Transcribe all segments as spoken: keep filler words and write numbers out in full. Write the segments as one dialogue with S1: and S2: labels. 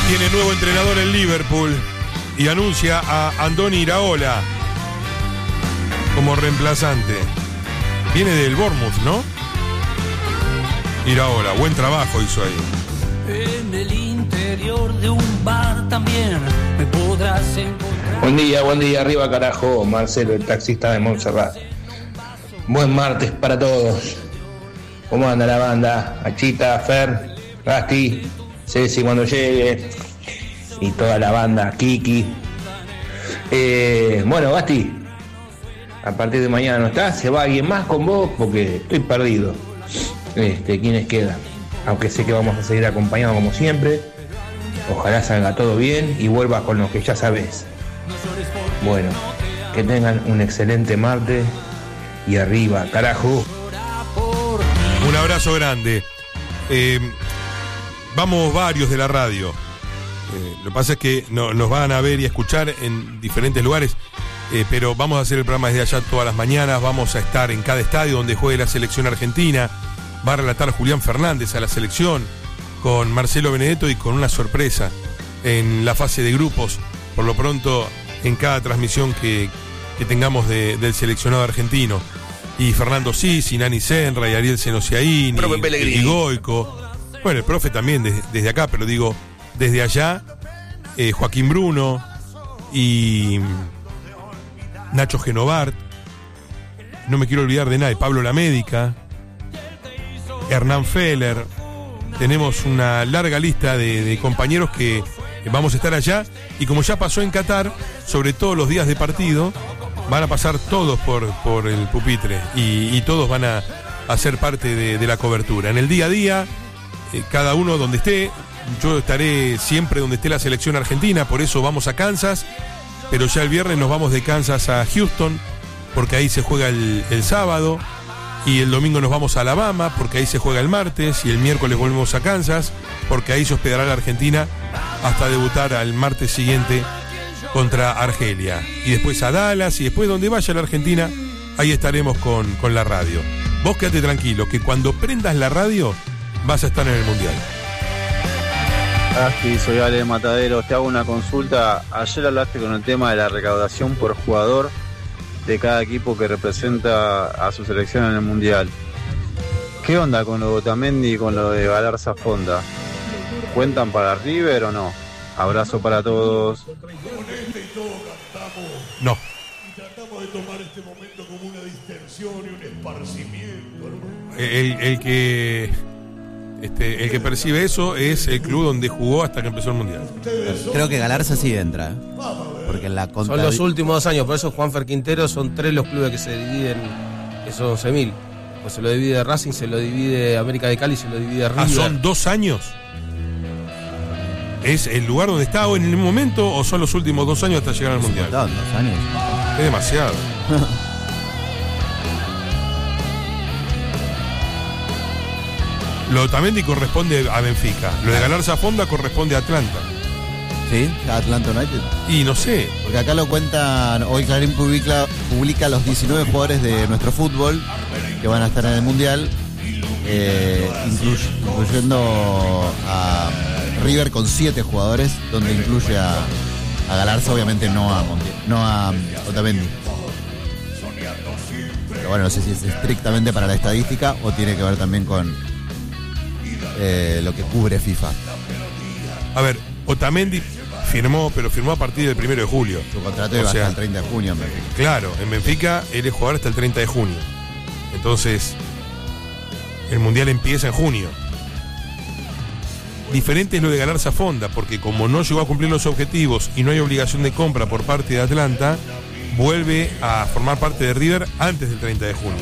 S1: Tiene nuevo entrenador en Liverpool y anuncia a Andoni Iraola como reemplazante. Viene del Bournemouth, ¿no? Iraola, buen trabajo hizo ahí.
S2: En el interior de un bar también me podrás encontrar.
S3: Buen día, buen día, arriba carajo, Marcelo, el taxista de Montserrat. Buen martes para todos. ¿Cómo anda la banda? Achita, Fer, Gasti, Ceci cuando llegue y toda la banda, Kiki. Eh, bueno, Gasti, a partir de mañana no estás, se va alguien más con vos porque estoy perdido. Este, ¿quiénes quedan? Aunque sé que vamos a seguir acompañados como siempre. Ojalá salga todo bien y vuelvas con lo que ya sabes. Bueno, que tengan un excelente martes y arriba, carajo.
S1: Un abrazo grande. Eh, vamos varios de la radio. Eh, lo que pasa es que no, nos van a ver y a escuchar en diferentes lugares, eh, pero vamos a hacer el programa desde allá todas las mañanas. Vamos a estar en cada estadio donde juegue la selección argentina. Va a relatar Julián Fernández a la selección con Marcelo Benedetto y con una sorpresa en la fase de grupos. Por lo pronto, en cada transmisión que, que tengamos de, del seleccionado argentino. Y Fernando Sis, y Nani Senra, y Ariel Senosiaín, y, y Goico. Bueno, el profe también desde, desde acá, pero digo, desde allá, eh, Joaquín Bruno y Nacho Genovart. No me quiero olvidar de nadie, Pablo Lamédica, Hernán Feller. Tenemos una larga lista de, de compañeros que vamos a estar allá. Y como ya pasó en Qatar, sobre todo los días de partido, van a pasar todos por, por el pupitre y, y todos van a, a ser parte de, de la cobertura. En el día a día, eh, cada uno donde esté, yo estaré siempre donde esté la selección argentina, por eso vamos a Kansas, pero ya el viernes nos vamos de Kansas a Houston, porque ahí se juega el, el sábado, y el domingo nos vamos a Alabama, porque ahí se juega el martes, y el miércoles volvemos a Kansas, porque ahí se hospedará la Argentina hasta debutar al martes siguiente contra Argelia, y después a Dallas, y después donde vaya la Argentina, ahí estaremos con, con la radio. Vos quédate tranquilo, que cuando prendas la radio vas a estar en el Mundial.
S4: Ah, sí, soy Ale de Mataderos, te hago una consulta. Ayer hablaste con el tema de la recaudación por jugador de cada equipo que representa a su selección en el Mundial. ¿Qué onda con lo de Otamendi y con lo de Galarza Fonda? ¿Cuentan para River o no? Abrazo para todos.
S1: No.
S5: Y tratamos de tomar este momento como una distensión y un esparcimiento, ¿no?
S1: El, el que este, el que percibe eso es el club donde jugó hasta que empezó el Mundial.
S6: Creo que Galarza sí entra, ¿eh? Porque en la
S7: Son
S6: contabil...
S7: los últimos dos años, por eso Juanfer Quintero son tres los clubes que se dividen esos once mil. Pues se lo divide Racing, se lo divide América de Cali, se lo divide River.
S1: Ah, ¿son dos años? ¿Es el lugar donde está en el momento o son los últimos dos años hasta llegar al Mundial?
S6: Dos años.
S1: Es demasiado. Lo de Otamendi corresponde a Benfica. Lo de Galarza Fonda corresponde a Atlanta.
S6: ¿Sí? Atlanta United.
S1: Y no sé.
S6: Porque acá lo cuentan, hoy Clarín publica, publica los diecinueve jugadores de nuestro fútbol que van a estar en el Mundial, eh, incluy, incluyendo a River con siete jugadores, donde incluye a, a Galarza, obviamente no a Montiel, no a Otamendi. Pero bueno, no sé si es estrictamente para la estadística o tiene que ver también con eh, lo que cubre FIFA.
S1: A ver, Otamendi firmó, pero firmó a partir del primero de julio.
S6: Su contrato iba hasta el treinta de junio en Benfica.
S1: Claro, en Benfica él es jugador hasta el treinta de junio. Entonces, el Mundial empieza en junio. Diferente es lo de Galarza Fonda, porque como no llegó a cumplir los objetivos y no hay obligación de compra por parte de Atlanta, vuelve a formar parte de River antes del treinta de junio.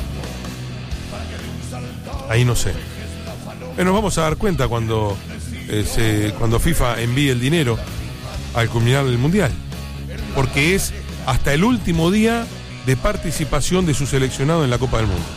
S1: Ahí no sé. Pero nos vamos a dar cuenta cuando, eh, se, cuando FIFA envíe el dinero al culminar el Mundial. Porque es hasta el último día de participación de su seleccionado en la Copa del Mundo.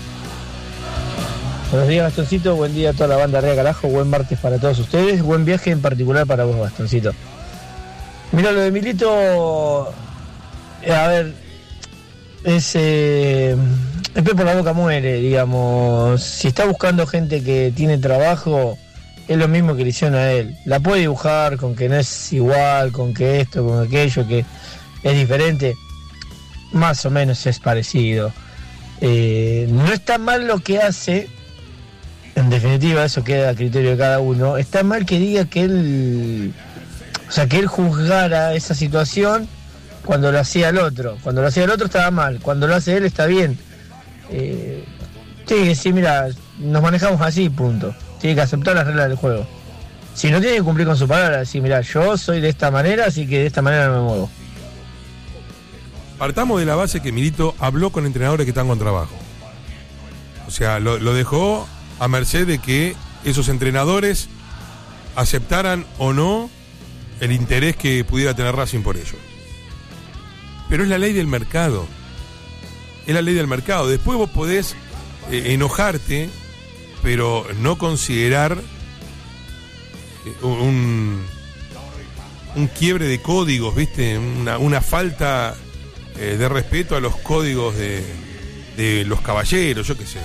S8: Buenos días, Gastoncito. Buen día a toda la banda Rea Carajo. Buen martes para todos ustedes. Buen viaje en particular para vos, Gastoncito. Mira, lo de Milito, eh, a ver, es, eh, es pez por la boca muere, digamos. Si está buscando gente que tiene trabajo, es lo mismo que le hicieron a él. La puede dibujar con que no es igual, con que esto, con aquello, que es diferente. Más o menos es parecido. Eh, no está mal lo que hace, en definitiva eso queda a criterio de cada uno. Está mal que diga que él, o sea, que él juzgara esa situación cuando lo hacía el otro. Cuando lo hacía el otro estaba mal, cuando lo hace él está bien. Eh, tiene que decir, mira, nos manejamos así, punto. Tiene que aceptar las reglas del juego. Si no, tiene que cumplir con su palabra, decir, mira, yo soy de esta manera, así que de esta manera no me muevo.
S1: Partamos de la base que Milito habló con entrenadores que están con trabajo. O sea, lo, lo dejó a merced de que esos entrenadores aceptaran o no el interés que pudiera tener Racing por ello. Pero es la ley del mercado. Es la ley del mercado. Después vos podés eh, enojarte, pero no considerar eh, un, un quiebre de códigos, ¿viste? Una, una falta eh, de respeto a los códigos de, de los caballeros, yo qué sé.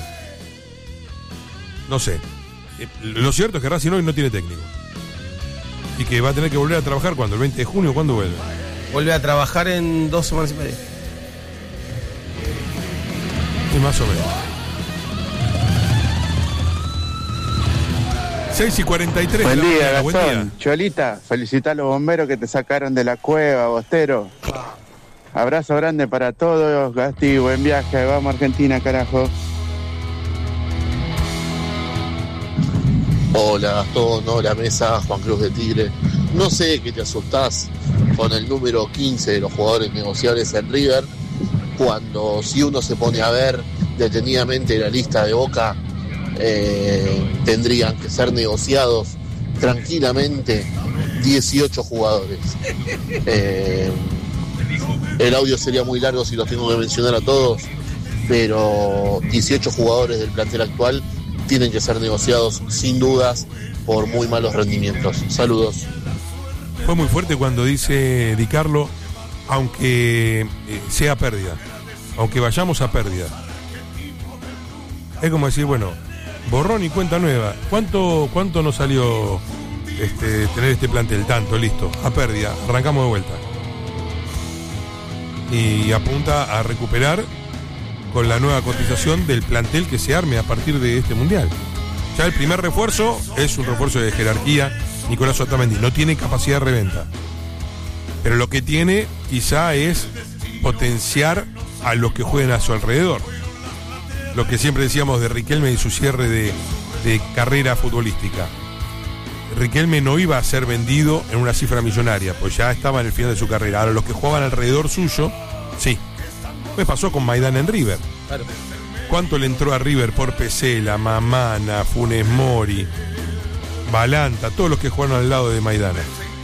S1: No sé. Eh, lo cierto es que Racing hoy no tiene técnico. Y que va a tener que volver a trabajar, ¿cuándo? ¿El veinte de junio? ¿Cuándo vuelve?
S7: Vuelve a trabajar en dos semanas y media.
S1: Sí, más o menos. seis y cuarenta y tres.
S9: Buen
S1: de la
S9: día,
S1: mañana.
S9: Gastón.
S1: Buen día.
S9: Cholita, felicita a los bomberos que te sacaron de la cueva, Bostero. Abrazo grande para todos, Gasti, buen viaje, vamos a Argentina, carajo.
S10: Hola Gastón, hola Mesa, Juan Cruz de Tigre. No sé que te asustás con el número quince de los jugadores negociables en River, cuando si uno se pone a ver detenidamente la lista de Boca, eh, tendrían que ser negociados tranquilamente dieciocho jugadores. Eh, el audio sería muy largo si los tengo que mencionar a todos, pero dieciocho jugadores del plantel actual tienen que ser negociados sin dudas por muy malos rendimientos. Saludos.
S1: Fue muy fuerte cuando dice Di Carlo, aunque eh, sea pérdida, aunque vayamos a pérdida. Es como decir, bueno, borrón y cuenta nueva. ¿Cuánto, cuánto nos salió este, tener este plantel? Tanto, listo, a pérdida, arrancamos de vuelta. Y apunta a recuperar con la nueva cotización del plantel que se arme a partir de este mundial. Ya el primer refuerzo es un refuerzo de jerarquía, Nicolás Otamendi, no tiene capacidad de reventa, pero lo que tiene quizá es potenciar a los que jueguen a su alrededor. Lo que siempre decíamos de Riquelme y su cierre de, de carrera futbolística. Riquelme no iba a ser vendido en una cifra millonaria, pues ya estaba en el final de su carrera. Ahora los que jugaban alrededor suyo, sí. Pues pasó con Maidana en River.
S7: Claro.
S1: ¿Cuánto le entró a River por Pesela, Mamana, Funes Mori, Balanta, todos los que jugaron al lado de Maidana?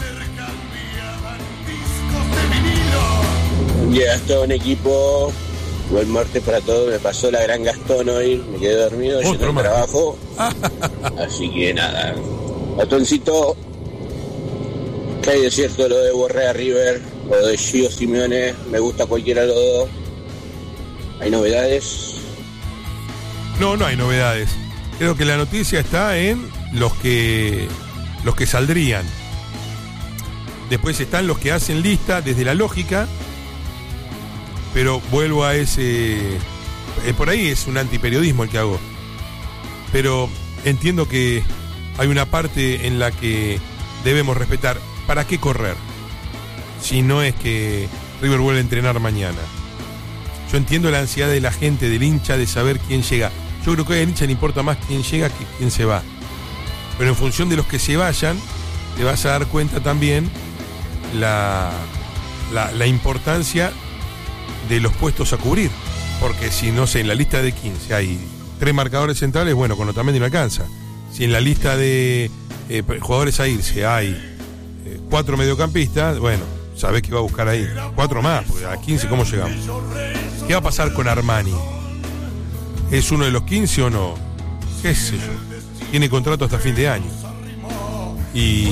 S11: Ya Gastón, equipo. Buen martes para todos. Me pasó la gran Gastón hoy. Me quedé dormido, yo tengo trabajo. Así que nada. Gastoncito, que hay de cierto lo de Borrea River, lo de Gio Simeone. Me gusta cualquiera de los dos. ¿Hay novedades?
S1: No, no hay novedades. Creo que la noticia está en los que los que saldrían. Después están los que hacen lista desde la lógica, pero vuelvo a ese... Eh, por ahí es un antiperiodismo el que hago. Pero entiendo que hay una parte en la que debemos respetar. ¿Para qué correr? Si no es que River vuelve a entrenar mañana. Yo entiendo la ansiedad de la gente, del hincha, de saber quién llega. Yo creo que hoy al hincha le importa más quién llega que quién se va. Pero en función de los que se vayan, te vas a dar cuenta también la, la, la importancia de los puestos a cubrir. Porque si, no sé, en la lista de quince hay tres marcadores centrales, bueno, con Otamendi no alcanza. Si en la lista de eh, jugadores a irse hay eh, cuatro mediocampistas, bueno, sabés que va a buscar ahí cuatro más, porque a quince, ¿cómo llegamos? ¿Qué va a pasar con Armani? ¿Es uno de los quince o no? ¿Qué sé yo? Tiene contrato hasta fin de año. Y,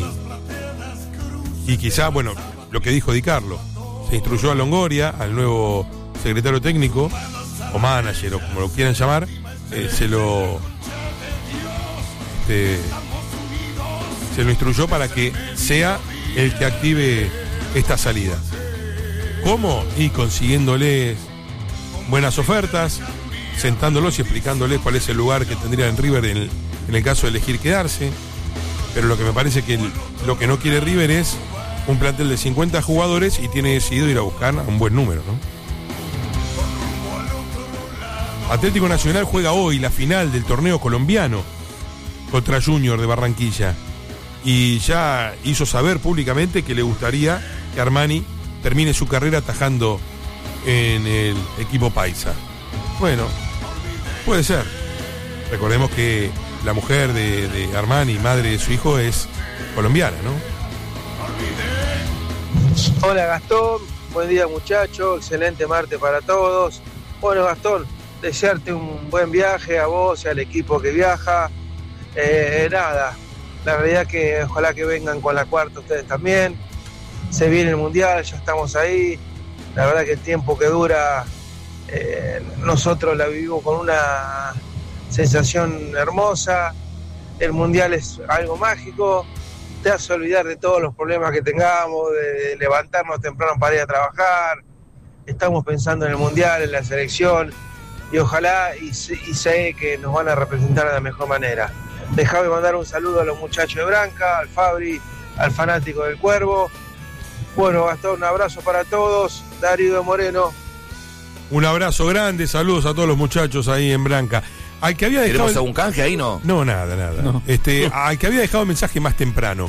S1: y quizá, bueno, lo que dijo Di Carlo, se instruyó a Longoria, al nuevo secretario técnico, o manager, o como lo quieran llamar, eh, se lo... Este, se lo instruyó para que sea el que active estas salidas. ¿Cómo? Y consiguiéndoles buenas ofertas, sentándolos y explicándoles cuál es el lugar que tendría en River en el, en el caso de elegir quedarse. Pero lo que me parece que el, lo que no quiere River es un plantel de cincuenta jugadores y tiene decidido ir a buscar un buen número, ¿no? Atlético Nacional juega hoy la final del torneo colombiano contra Junior de Barranquilla y ya hizo saber públicamente que le gustaría que Armani termine su carrera atajando en el equipo paisa. Bueno, puede ser. Recordemos que la mujer de, de Armani, madre de su hijo, es colombiana, ¿no?
S12: Hola Gastón, buen día muchachos, excelente martes para todos. Bueno Gastón, desearte un buen viaje a vos y al equipo que viaja. Eh, nada, la realidad que ojalá que vengan con la cuarta ustedes también. Se viene el mundial, ya estamos ahí. La verdad que el tiempo que dura, eh, nosotros la vivimos con una sensación hermosa. El mundial es algo mágico, te hace olvidar de todos los problemas que tengamos, de levantarnos temprano para ir a trabajar. Estamos pensando en el mundial, en la selección, y ojalá y, y sé que nos van a representar de la mejor manera. Dejame mandar un saludo a los muchachos de Branca, al Fabri, al fanático del Cuervo. Bueno, Gastón, un abrazo para todos. Darío de Moreno.
S1: Un abrazo grande, saludos a todos los muchachos ahí en Branca. Al que había dejado
S13: ¿Tenemos
S1: el...
S13: algún canje ahí, no?
S1: No, nada, nada. No. Este, al que había dejado el mensaje más temprano.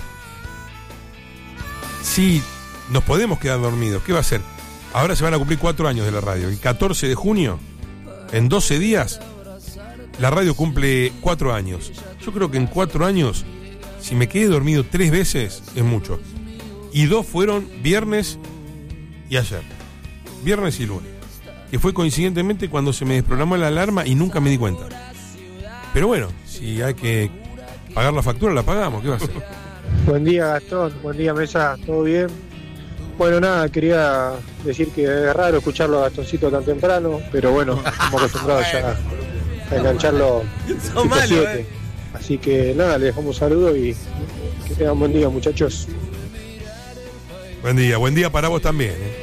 S1: Sí, nos podemos quedar dormidos. ¿Qué va a hacer? Ahora se van a cumplir cuatro años de la radio. El catorce de junio, en doce días, la radio cumple cuatro años. Yo creo que en cuatro años, si me quedé dormido tres veces, es mucho. Y dos fueron viernes y ayer. Viernes y lunes. Que fue coincidentemente cuando se me desprogramó la alarma y nunca me di cuenta. Pero bueno, si hay que pagar la factura, la pagamos. ¿Qué va a hacer?
S14: Buen día, Gastón. Buen día, Mesa. ¿Todo bien? Bueno, nada, quería decir que es raro escucharlo a Gastoncito tan temprano, pero bueno, estamos acostumbrados ya a engancharlo
S7: Son malos, eh.
S14: Así que nada, les dejamos un saludo y que tengan buen día, muchachos.
S1: Buen día, buen día para vos también, ¿eh?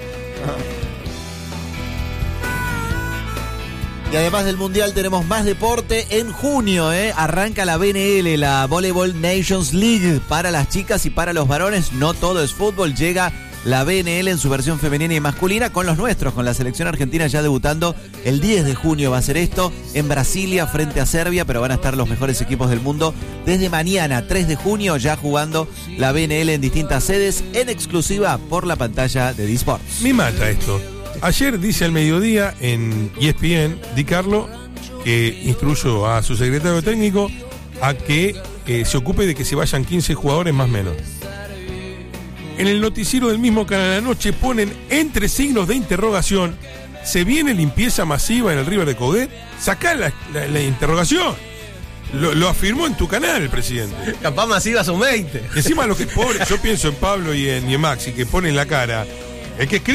S6: Y además del Mundial tenemos más deporte en junio, ¿eh? Arranca la V N L, la Volleyball Nations League, para las chicas y para los varones. No todo es fútbol, llega la V N L en su versión femenina y masculina con los nuestros, con la selección argentina ya debutando el diez de junio va a ser esto, en Brasilia frente a Serbia, pero van a estar los mejores equipos del mundo desde mañana, tres de junio, ya jugando la V N L en distintas sedes, en exclusiva por la pantalla de D-Sports.
S1: Me mata esto. Ayer dice al mediodía en E S P N, Di Carlo, que instruyó a su secretario técnico a que eh, se ocupe de que se vayan quince jugadores más o menos. En el noticiero del mismo canal de la noche ponen entre signos de interrogación: ¿se viene limpieza masiva en el River de Coudet? Sacá la, la, la interrogación. Lo, lo afirmó en tu canal el presidente.
S7: Capaz masiva son veinte.
S1: Encima lo que pobre, yo pienso en Pablo y en, y en Maxi, que ponen la cara. El que escribe